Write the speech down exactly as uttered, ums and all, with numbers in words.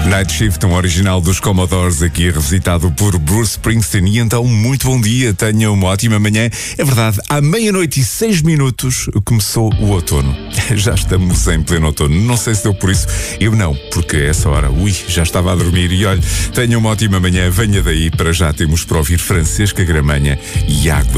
Night Shift, um original dos Commodores, aqui revisitado por Bruce Springsteen. E então, muito bom dia, tenham uma ótima manhã. É verdade, à meia-noite e seis minutos começou o outono. Já estamos em pleno outono. Não sei se deu por isso. Eu não, porque a essa hora, ui, já estava a dormir. E olha, tenham uma ótima manhã. Venha daí, para já temos para ouvir Francesca Gramanha e Água